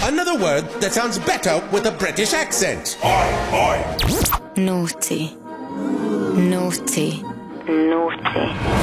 Another word that sounds better with a British accent. Naughty. Naughty. Naughty.